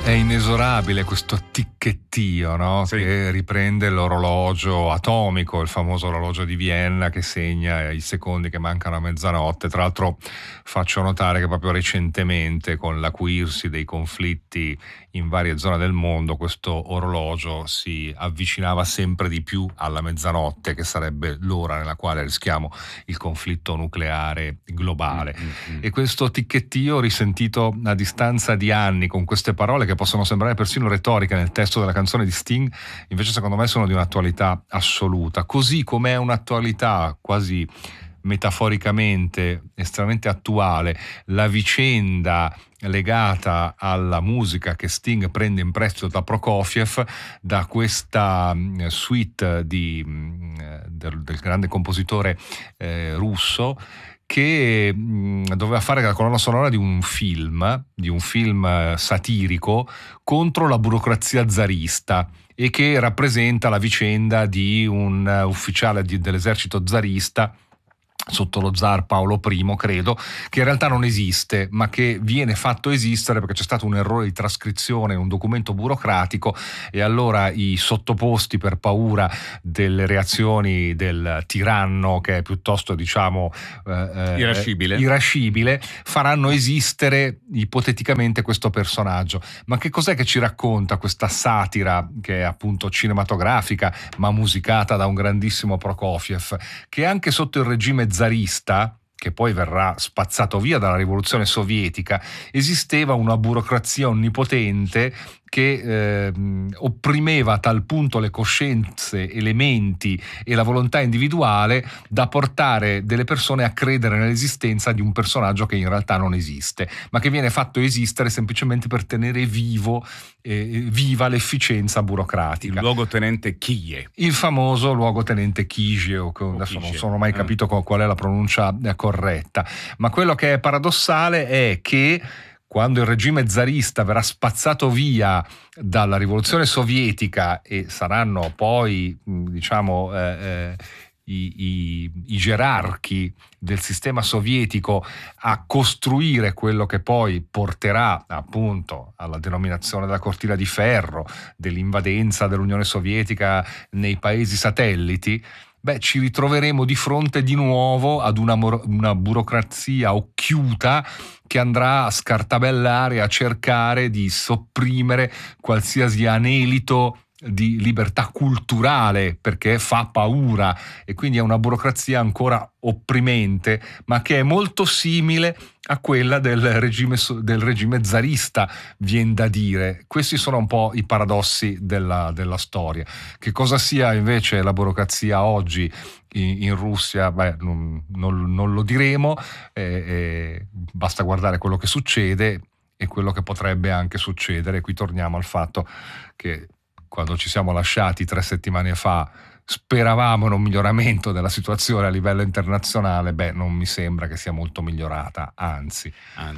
È inesorabile questo ticchettio, no? Sì. Che riprende l'orologio atomico, il famoso orologio di Vienna che segna i secondi che mancano a mezzanotte. Tra l'altro faccio notare che proprio recentemente, con l'acuirsi dei conflitti in varie zone del mondo, questo orologio si avvicinava sempre di più alla mezzanotte, che sarebbe l'ora nella quale rischiamo il conflitto nucleare globale. E questo ticchettio, risentito a distanza di anni con queste parole che possono sembrare persino retoriche nel testo della canzone di Sting, invece secondo me sono di un'attualità assoluta, così come è un'attualità quasi metaforicamente estremamente attuale la vicenda legata alla musica che Sting prende in prestito da Prokofiev, da questa suite del grande compositore russo, che doveva fare la colonna sonora di un film satirico contro la burocrazia zarista, e che rappresenta la vicenda di un ufficiale dell'esercito zarista sotto lo zar Paolo I, credo, che in realtà non esiste, ma che viene fatto esistere perché c'è stato un errore di trascrizione in un documento burocratico, e allora i sottoposti, per paura delle reazioni del tiranno, che è piuttosto, diciamo, irascibile, faranno esistere ipoteticamente questo personaggio. Ma che cos'è che ci racconta questa satira, che è appunto cinematografica ma musicata da un grandissimo Prokofiev, che anche sotto il regime zarista, che poi verrà spazzato via dalla rivoluzione sovietica, esisteva una burocrazia onnipotente che opprimeva a tal punto le coscienze, elementi e la volontà individuale da portare delle persone a credere nell'esistenza di un personaggio che in realtà non esiste, ma che viene fatto esistere semplicemente per tenere viva l'efficienza burocratica. Il luogotenente Kyje. Il famoso luogotenente Kyje, adesso non sono mai capito qual è la pronuncia corretta, ma quello che è paradossale è che quando il regime zarista verrà spazzato via dalla rivoluzione sovietica e saranno poi, diciamo, i gerarchi del sistema sovietico a costruire quello che poi porterà appunto alla denominazione della cortina di ferro, dell'invadenza dell'Unione Sovietica nei paesi satelliti, ci ritroveremo di fronte di nuovo ad una burocrazia occhiuta che andrà a scartabellare, a cercare di sopprimere qualsiasi anelito di libertà culturale, perché fa paura, e quindi è una burocrazia ancora opprimente, ma che è molto simile a quella del regime zarista, viene da dire. Questi sono un po' i paradossi della storia. Che cosa sia invece la burocrazia oggi in Russia, non lo diremo, basta guardare quello che succede e quello che potrebbe anche succedere. Qui torniamo al fatto che quando ci siamo lasciati 3 settimane fa speravamo in un miglioramento della situazione a livello internazionale. Non mi sembra che sia molto migliorata, anzi.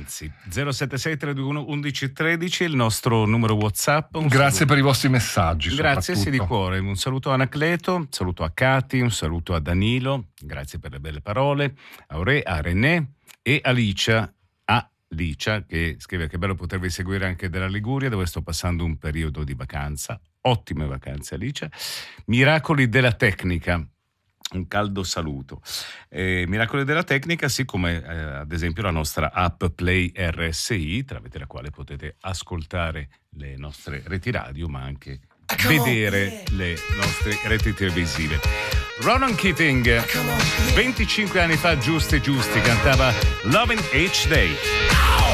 076-321-1113 il nostro numero WhatsApp. Grazie per i vostri messaggi. Grazie, sì, di cuore. Un saluto a Anacleto, un saluto a Cati, un saluto a Danilo, grazie per le belle parole, a René e Alicia, che scrive: che bello potervi seguire anche dalla Liguria, dove sto passando un periodo di vacanza. Ottime vacanze, Alicia. Miracoli della tecnica, un caldo saluto. Miracoli della tecnica, sì, come ad esempio la nostra app Play RSI, tramite la quale potete ascoltare le nostre reti radio, ma anche vedere le nostre reti televisive. Ronan Keating, 25 anni fa, Giusti, cantava Loving Each Day.